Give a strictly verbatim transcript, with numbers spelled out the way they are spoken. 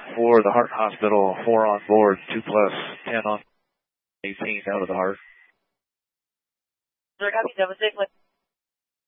for the Heart Hospital, four on board, two plus, ten on eighteen out of the Heart. Sir, copy, seven six,